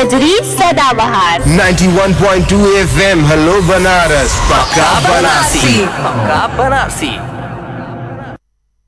गजरी सदाबहार 91.2 FM hello Banaras पक्का बनारसी पक्का बनारसी।